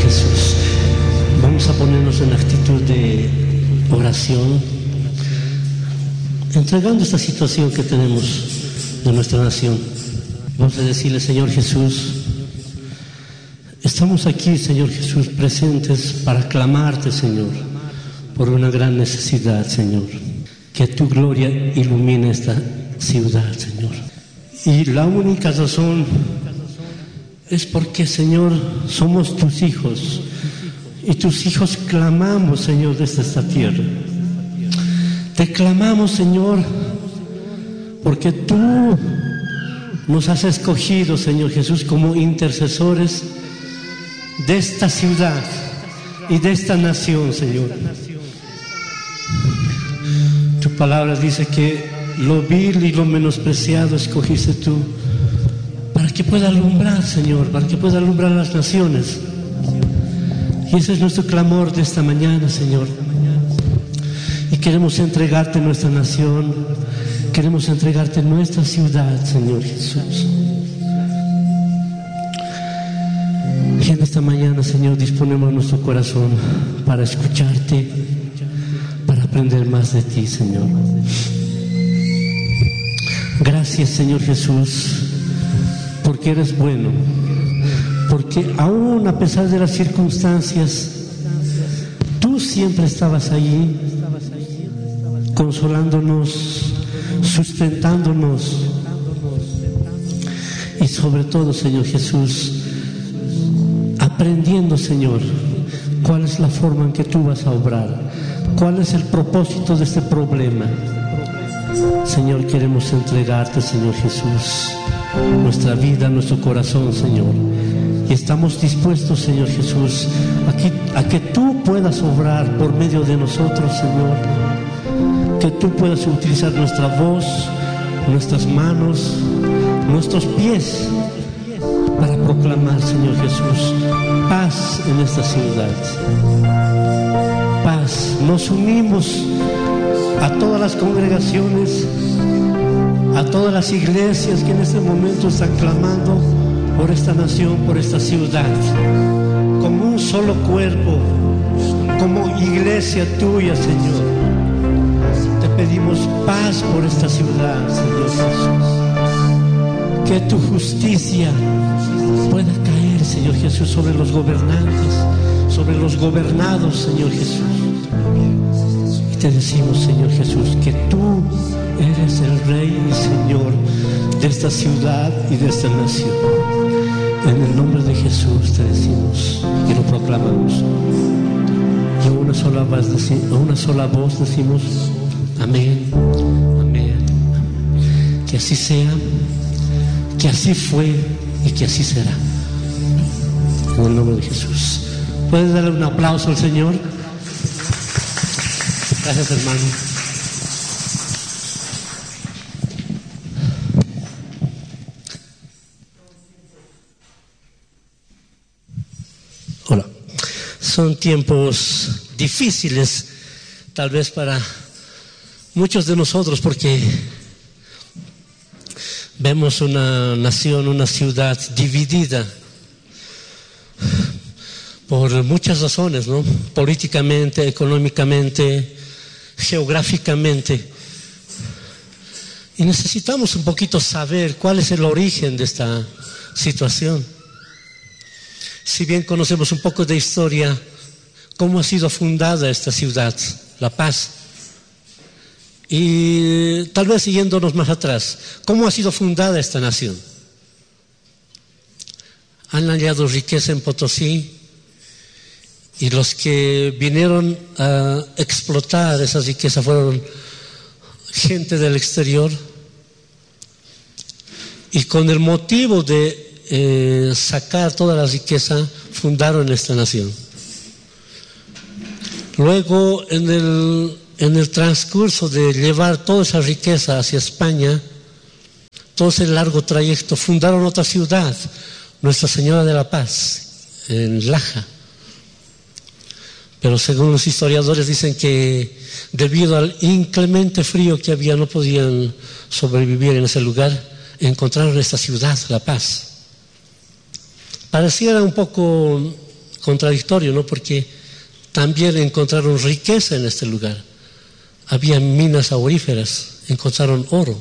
Jesús. Vamos a ponernos en actitud de oración, entregando esta situación que tenemos de nuestra nación. Vamos a decirle: Señor Jesús, estamos aquí, Señor Jesús, presentes para clamarte, Señor, por una gran necesidad, Señor. Que tu gloria ilumine esta ciudad, Señor. Y la única razón es porque, Señor, somos tus hijos. Y tus hijos clamamos, Señor, desde esta tierra. Te clamamos, Señor, porque tú nos has escogido, Señor Jesús, como intercesores de esta ciudad y de esta nación, Señor. Tu palabra dice que lo vil y lo menospreciado escogiste tú para que pueda alumbrar, Señor, para que pueda alumbrar las naciones. Y ese es nuestro clamor de esta mañana, Señor. Y queremos entregarte nuestra nación, queremos entregarte nuestra ciudad, Señor Jesús. Y en esta mañana, Señor, disponemos nuestro corazón para escucharte, para aprender más de ti, Señor. Gracias, Señor Jesús, porque eres bueno, porque aún a pesar de las circunstancias, tú siempre estabas allí, consolándonos, sustentándonos y sobre todo, Señor Jesús, aprendiendo, Señor, cuál es la forma en que tú vas a obrar, cuál es el propósito de este problema. Señor, queremos entregarte, Señor Jesús, nuestra vida, nuestro corazón, Señor. Y estamos dispuestos, Señor Jesús, a que tú puedas obrar por medio de nosotros, Señor. Que tú puedas utilizar nuestra voz, nuestras manos, nuestros pies para proclamar, Señor Jesús, paz en esta ciudad. Paz. Nos unimos a todas las congregaciones, a todas las iglesias que en este momento están clamando por esta nación, por esta ciudad, como un solo cuerpo, como iglesia tuya, Señor. Te pedimos paz por esta ciudad, Señor Jesús. Que tu justicia pueda caer, Señor Jesús, sobre los gobernantes, sobre los gobernados, Señor Jesús. Y te decimos, Señor Jesús, que tú eres el Rey y Señor de esta ciudad y de esta nación. En el nombre de Jesús te decimos y lo proclamamos. Y a una sola voz decimos: amén, amén. Que así sea, que así fue y que así será. En el nombre de Jesús. ¿Puedes darle un aplauso al Señor? Gracias, hermano. Hola. Son tiempos difíciles, tal vez para muchos de nosotros, porque vemos una nación, una ciudad dividida por muchas razones, ¿no? Políticamente, económicamente, geográficamente. Y necesitamos un poquito saber cuál es el origen de esta situación. Si bien conocemos un poco de historia, cómo ha sido fundada esta ciudad, La Paz. Y tal vez siguiéndonos más atrás, ¿cómo ha sido fundada esta nación? Han hallado riqueza en Potosí y los que vinieron a explotar esa riqueza fueron gente del exterior, y con el motivo de sacar toda la riqueza fundaron esta nación. Luego en el transcurso de llevar toda esa riqueza hacia España, todo ese largo trayecto, fundaron otra ciudad, Nuestra Señora de la Paz, en Laja. Pero según los historiadores dicen que debido al inclemente frío que había no podían sobrevivir en ese lugar, encontraron esta ciudad, La Paz. Pareciera un poco contradictorio, ¿no? Porque también encontraron riqueza en este lugar. Había minas auríferas, encontraron oro.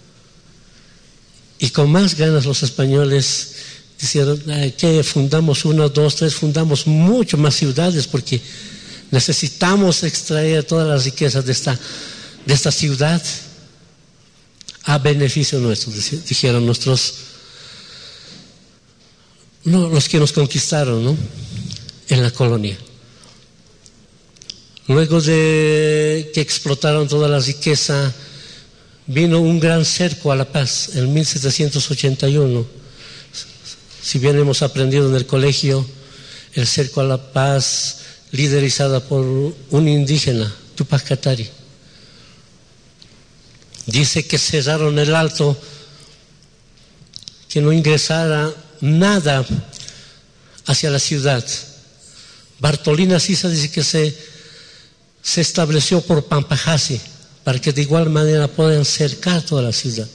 Y con más ganas los españoles dijeron que fundamos 1, 2, 3, fundamos mucho más ciudades porque necesitamos extraer todas las riquezas de esta ciudad a beneficio nuestro, dijeron los que nos conquistaron, ¿no? En la colonia. Luego de que explotaron toda la riqueza, vino un gran cerco a La Paz en 1781. Si bien hemos aprendido en el colegio, el cerco a La Paz, liderizada por un indígena, Túpac Katari. Dice que cerraron el alto, que no ingresara nada hacia la ciudad. Bartolina Sisa dice que se estableció por Pampajasi para que de igual manera puedan cercar toda la ciudad.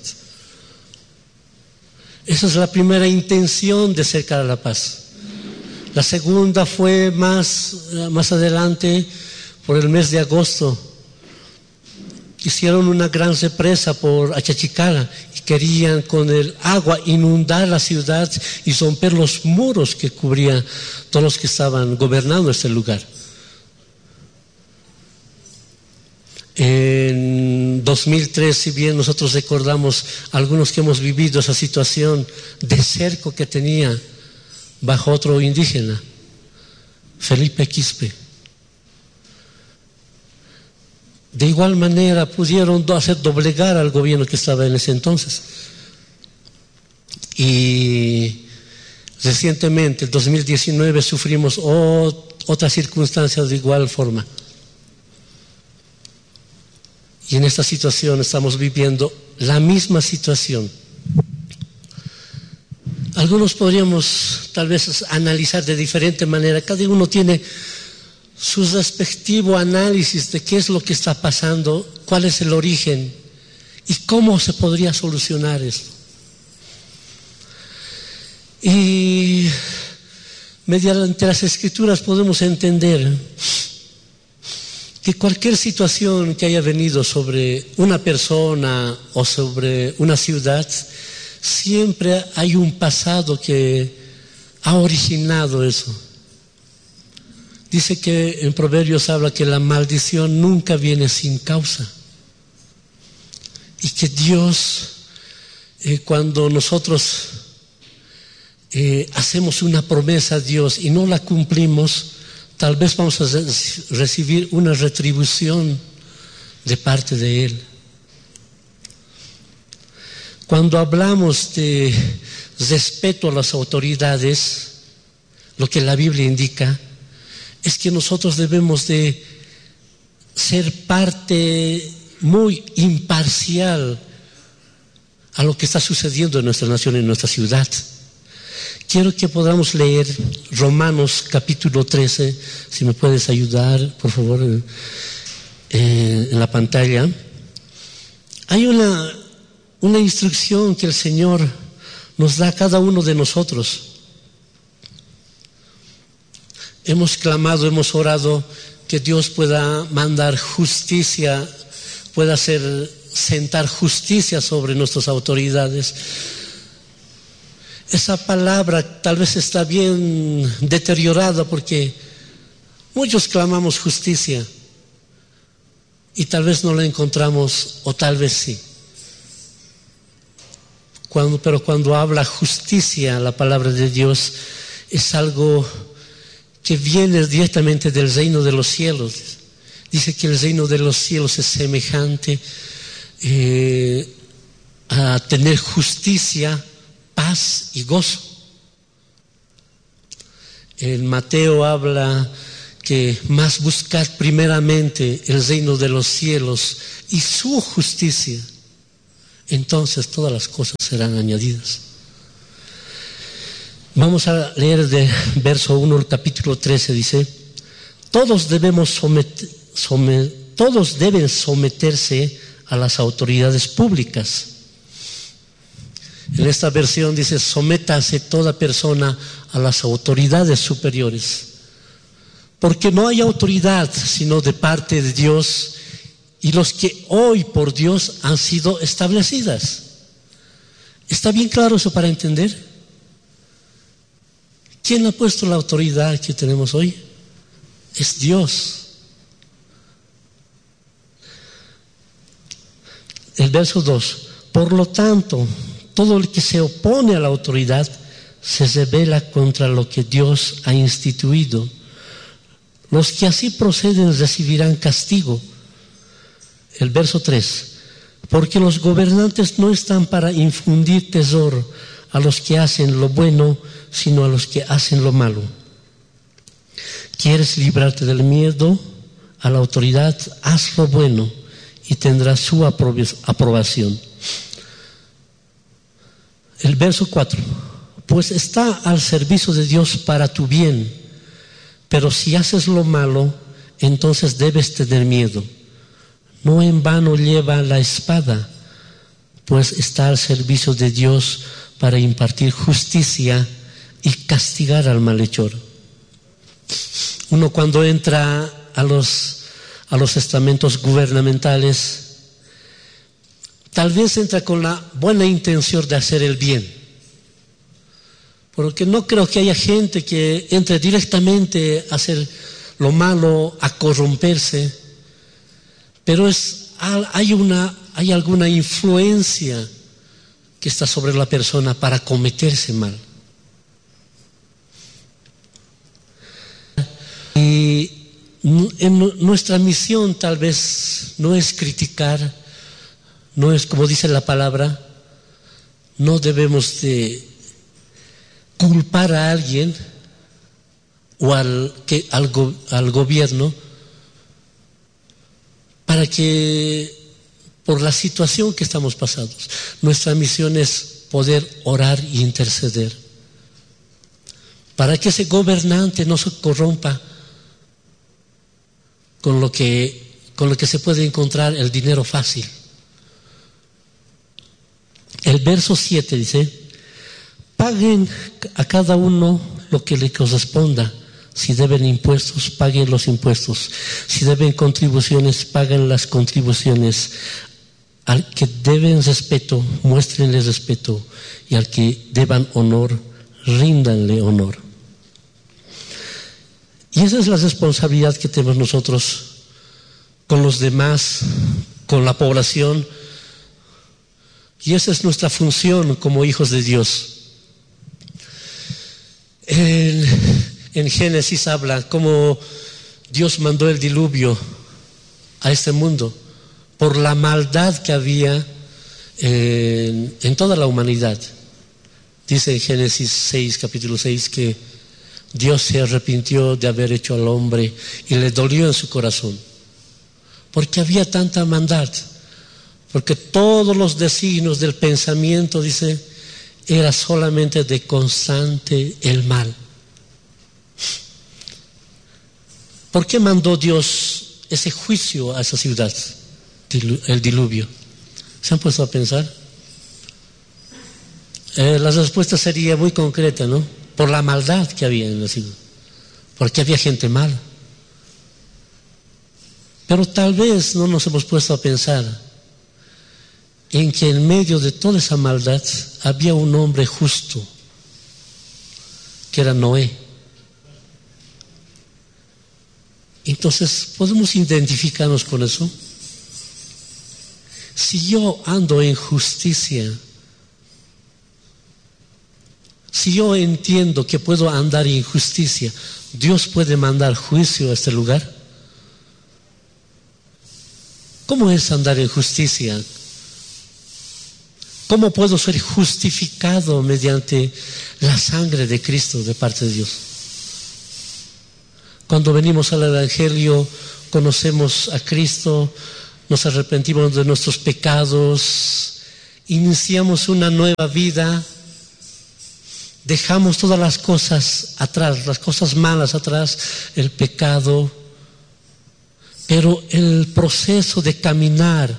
Esa es la primera intención de cercar a La Paz. La segunda fue más adelante, por el mes de agosto. Hicieron una gran represa por Achachicala y querían con el agua inundar la ciudad y romper los muros que cubrían todos los que estaban gobernando este lugar. En 2003, si bien nosotros recordamos algunos que hemos vivido esa situación de cerco que tenía bajo otro indígena, Felipe Quispe. De igual manera pudieron hacer doblegar al gobierno que estaba en ese entonces. Y recientemente, en 2019, sufrimos otras circunstancias de igual forma. Y en esta situación estamos viviendo la misma situación. Algunos podríamos tal vez analizar de diferente manera. Cada uno tiene su respectivo análisis de qué es lo que está pasando, cuál es el origen y cómo se podría solucionar esto. Y mediante las Escrituras podemos entender que cualquier situación que haya venido sobre una persona o sobre una ciudad, siempre hay un pasado que ha originado eso. Dice que en Proverbios habla que la maldición nunca viene sin causa. Y que Dios, cuando nosotros hacemos una promesa a Dios y no la cumplimos, tal vez vamos a recibir una retribución de parte de Él. Cuando hablamos de respeto a las autoridades, lo que la Biblia indica es que nosotros debemos de ser parte muy imparcial a lo que está sucediendo en nuestra nación, en nuestra ciudad. Quiero que podamos leer Romanos capítulo 13, si me puedes ayudar, por favor, en la pantalla. Hay una instrucción que el Señor nos da a cada uno de nosotros. Hemos clamado, hemos orado que Dios pueda mandar justicia, pueda sentar justicia sobre nuestras autoridades. Esa palabra tal vez está bien deteriorada porque muchos clamamos justicia y tal vez no la encontramos o tal vez sí. Pero cuando habla justicia, la palabra de Dios es algo que viene directamente del reino de los cielos. Dice que el reino de los cielos es semejante a tener justicia, paz y gozo. En Mateo habla que más buscad primeramente el reino de los cielos y su justicia, entonces todas las cosas serán añadidas. Vamos a leer de verso 1 al capítulo 13, dice: todos deben someterse a las autoridades públicas. En esta versión dice: sométase toda persona a las autoridades superiores. Porque no hay autoridad sino de parte de Dios, y los que hoy por Dios han sido establecidas. ¿Está bien claro eso para entender? ¿Quién ha puesto la autoridad que tenemos hoy? Es Dios. El verso 2. Por lo tanto, todo el que se opone a la autoridad se rebela contra lo que Dios ha instituido. Los que así proceden recibirán castigo. El verso 3. Porque los gobernantes no están para infundir terror a los que hacen lo bueno, sino a los que hacen lo malo. ¿Quieres librarte del miedo a la autoridad? Haz lo bueno y tendrás su aprobación. El verso 4. Pues está al servicio de Dios para tu bien, pero si haces lo malo, entonces debes tener miedo. No en vano lleva la espada, pues está al servicio de Dios para impartir justicia y castigar al malhechor. Uno cuando entra a los estamentos gubernamentales, tal vez entra con la buena intención de hacer el bien. Porque no creo que haya gente que entre directamente a hacer lo malo, a corromperse, pero hay alguna influencia que está sobre la persona para cometerse mal. Y nuestra misión tal vez no es criticar, no es como dice la palabra, no debemos de culpar a alguien o al gobierno para que por la situación que estamos pasando. Nuestra misión es poder orar e interceder para que ese gobernante no se corrompa con lo que se puede encontrar el dinero fácil. El verso 7 dice: paguen a cada uno lo que le corresponda. Si deben impuestos, paguen los impuestos. Si deben contribuciones, paguen las contribuciones. Al que deben respeto, muéstrenle respeto. Y al que deban honor, ríndanle honor. Y esa es la responsabilidad que tenemos nosotros con los demás, con la población. Y esa es nuestra función como hijos de Dios. En Génesis habla cómo Dios mandó el diluvio a este mundo por la maldad que había en toda la humanidad. Dice en Génesis 6, capítulo 6, que Dios se arrepintió de haber hecho al hombre y le dolió en su corazón, porque había tanta maldad, porque todos los designios del pensamiento, dice, era solamente de constante el mal. ¿Por qué mandó Dios ese juicio a esa ciudad, el diluvio? ¿Se han puesto a pensar? La respuesta sería muy concreta, ¿no? Por la maldad que había en la ciudad, porque había gente mala. Pero tal vez no nos hemos puesto a pensar en que en medio de toda esa maldad había un hombre justo, que era Noé. Entonces, ¿podemos identificarnos con eso? Si yo ando en justicia, si yo entiendo que puedo andar en justicia, ¿Dios puede mandar juicio a este lugar? ¿Cómo es andar en justicia? ¿Cómo puedo ser justificado mediante la sangre de Cristo de parte de Dios? Cuando venimos al Evangelio, conocemos a Cristo, nos arrepentimos de nuestros pecados, iniciamos una nueva vida, dejamos todas las cosas atrás, las cosas malas atrás, el pecado, pero el proceso de caminar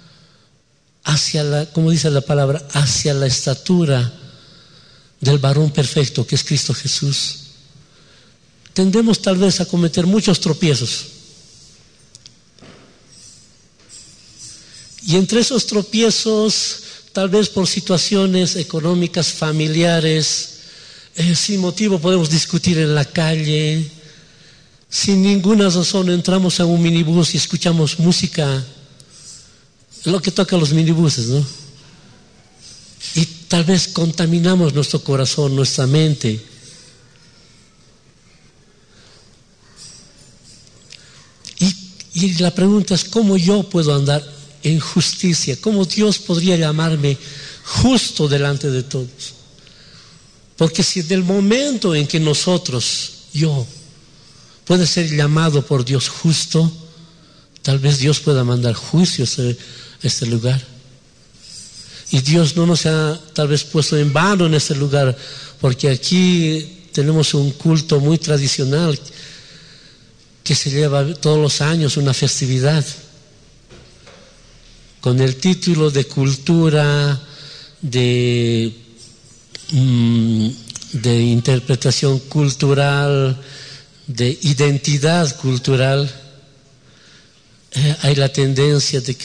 hacia como dice la palabra, hacia la estatura del varón perfecto que es Cristo Jesús, tendemos tal vez a cometer muchos tropiezos. Y entre esos tropiezos, tal vez por situaciones económicas, familiares, sin motivo podemos discutir en la calle, sin ninguna razón entramos a un minibús y escuchamos música, lo que tocan los minibuses, ¿no? Y tal vez contaminamos nuestro corazón, nuestra mente. Y la pregunta es, ¿cómo yo puedo andar en justicia? ¿Cómo Dios podría llamarme justo delante de todos? Porque si en el momento en que yo puede ser llamado por Dios justo, tal vez Dios pueda mandar juicio a este lugar. Y Dios no nos ha tal vez puesto en vano en este lugar, porque aquí tenemos un culto muy tradicional que se lleva todos los años, una festividad, con el título de cultura, de interpretación cultural, de identidad cultural. Hay la tendencia de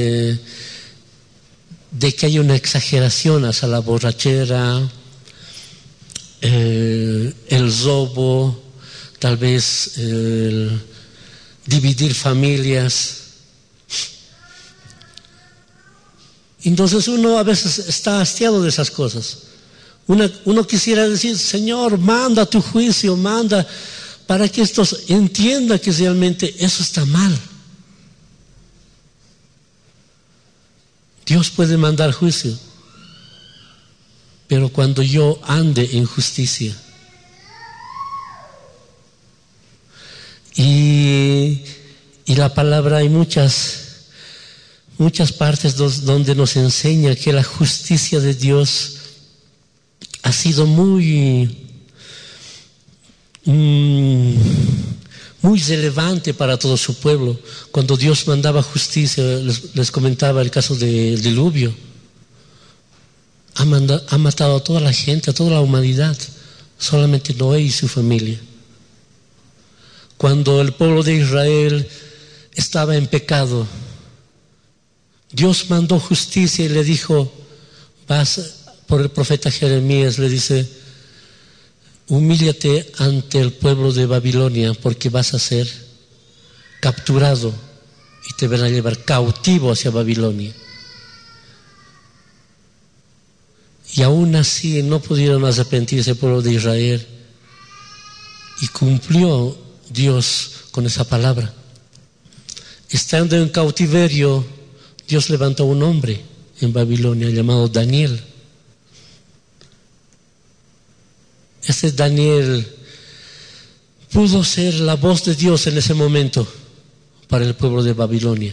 que hay una exageración hacia la borrachera, el robo, tal vez el dividir familias. Entonces uno a veces está hastiado de esas cosas. Uno quisiera decir, Señor, manda tu juicio, manda para que estos entiendan que realmente eso está mal. Dios puede mandar juicio, pero cuando yo ande en justicia. Y la palabra, hay muchas partes donde nos enseña que la justicia de Dios ha sido muy relevante para todo su pueblo. Cuando Dios mandaba justicia, les comentaba el caso del diluvio. Ha matado a toda la gente, a toda la humanidad, solamente Noé y su familia. Cuando el pueblo de Israel estaba en Dios mandó justicia y le dijo, por el profeta Jeremías, le dice, humíllate ante el pueblo de Babilonia porque vas a ser capturado y te van a llevar cautivo hacia Babilonia. Y aún así no pudieron arrepentirse el pueblo de Israel, y cumplió Dios con esa palabra. Estando en cautiverio, Dios levantó un hombre en Babilonia llamado Daniel. Este Daniel pudo ser la voz de Dios en ese momento para el pueblo de Babilonia.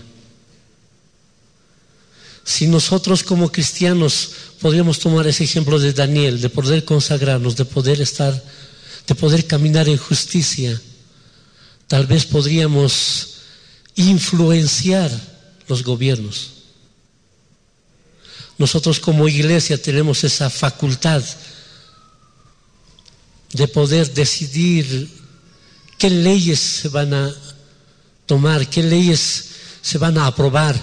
Si nosotros como cristianos podríamos tomar ese ejemplo de Daniel, de poder consagrarnos, de poder caminar en justicia, tal vez podríamos influenciar los gobiernos. Nosotros como iglesia tenemos esa facultad de poder decidir qué leyes se van a tomar, qué leyes se van a aprobar.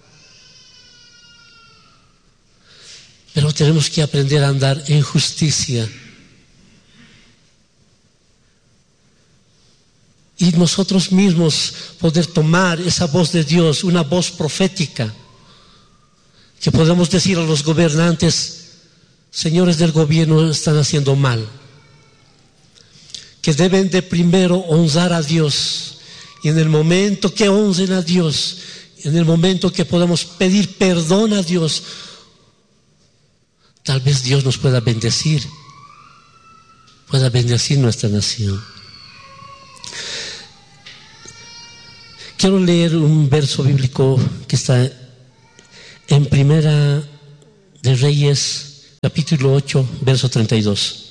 Pero tenemos que aprender a andar en justicia. Y nosotros mismos poder tomar esa voz de Dios, una voz profética, que podamos decir a los gobernantes, señores del gobierno, están haciendo mal, que deben de primero honrar a Dios, y en el momento que honren a Dios, en el momento que podamos pedir perdón a Dios, tal vez Dios nos pueda bendecir nuestra nación. Quiero leer un verso bíblico que está en Primera de Reyes, capítulo 8, verso 32.